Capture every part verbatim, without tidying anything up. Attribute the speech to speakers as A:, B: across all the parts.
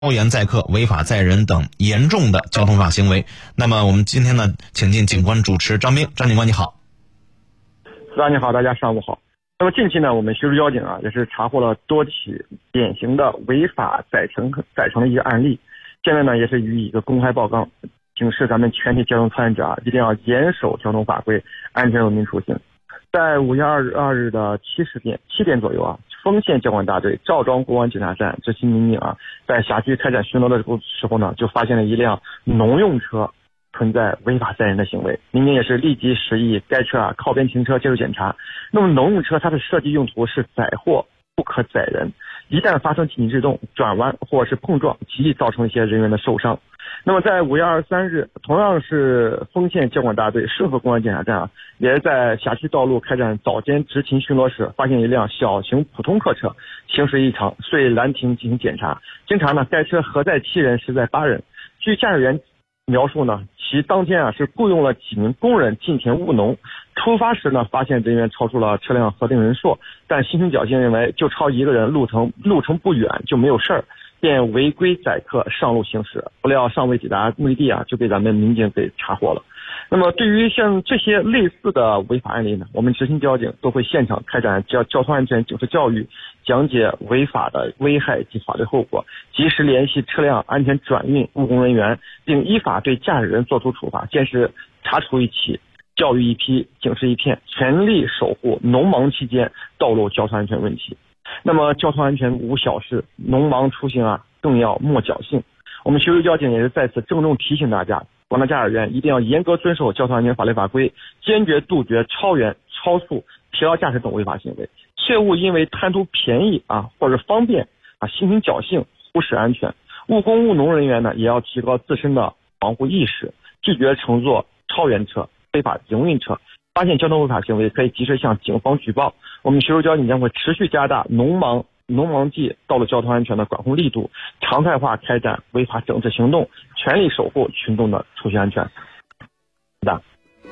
A: 超员载客、违法载人等严重的交通法行为。那么我们今天呢，请进警官主持张兵，张警官你好。
B: 司长你好，大家上午好。那么近期呢，我们徐州交警啊也是查获了多起典型的违法载乘载乘的一个案例，现在呢也是予以一个公开报告，警示咱们全体交通参与者啊一定要严守交通法规，安全为民出行。在五月二十二日的七十点七点左右啊，丰县交管大队赵庄国安检查站执勤民警啊，在辖区开展巡逻的时候呢，就发现了一辆农用车存在违法载人的行为，民警也是立即示意该车啊靠边停车接受检查。那么农用车它的设计用途是载货，不可载人，一旦发生紧急制动、转弯或者是碰撞，极易造成一些人员的受伤。那么在五月二十三日，同样是丰县交管大队顺河公安检查站啊，也是在辖区道路开展早间执勤巡逻时，发现一辆小型普通客车行驶异常，遂拦停进行检查。经查呢，该车核载七人，实载八人。据驾驶员描述呢，其当天啊是雇佣了几名工人进田务农，出发时呢发现人员超出了车辆核定人数，但心存侥幸认为就超一个人，路程路程不远就没有事儿，便违规载客上路行驶，不料尚未抵达目的地啊，就被咱们民警给查获了。那么对于像这些类似的违法案例呢，我们执勤交警都会现场开展交交通安全警示教育，讲解违法的危害及法律后果，及时联系车辆安全转运务工人员，并依法对驾驶人作出处罚，坚持查处一起，教育一批，警示一片，全力守护农忙期间道路交通安全问题。那么交通安全无小事，农忙出行啊更要莫侥幸。我们徐州交警也是在此郑重提醒大家，广大驾驶员一定要严格遵守交通安全法律法规，坚决杜绝超员、超速、疲劳驾驶等违法行为，切勿因为贪图便宜啊或者方便啊心存侥幸忽视安全。务工务农人员呢也要提高自身的防护意识，拒绝乘坐超员车、非法营运车，发现交通违法行为可以及时向警方举报。我们徐州交警将会持续加大农忙农忙季道路交通安全的管控力度，常态化开展违法整治行动，全力守护群众的出行安全。是的。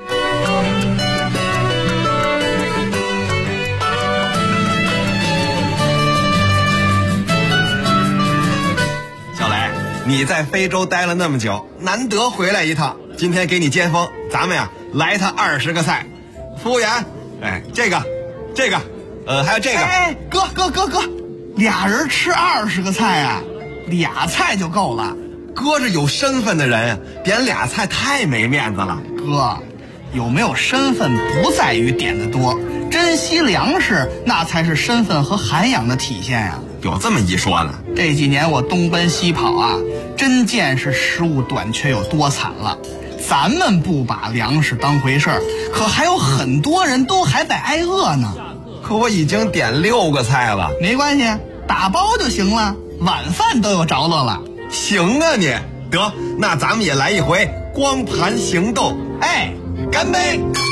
C: 小雷，你在非洲待了那么久，难得回来一趟，今天给你尖峰，咱们呀来他二十个菜。服务员，哎，这个，这个，呃，还有这个。
D: 哎，哥哥哥哥，俩人吃二十个菜啊，俩菜就够了。
C: 哥是有身份的人，点俩菜太没面子了。
D: 哥，有没有身份不在于点的多，珍惜粮食那才是身份和涵养的体现呀、啊。
C: 有这么一说呢。
D: 这几年我东奔西跑啊，真见是食物短缺有多惨了。咱们不把粮食当回事儿，可还有很多人都还在挨饿呢。
C: 可我已经点六个菜了。
D: 没关系，打包就行了，晚饭都有着落了。
C: 行啊你，得，那咱们也来一回光盘行动。
D: 哎，干杯！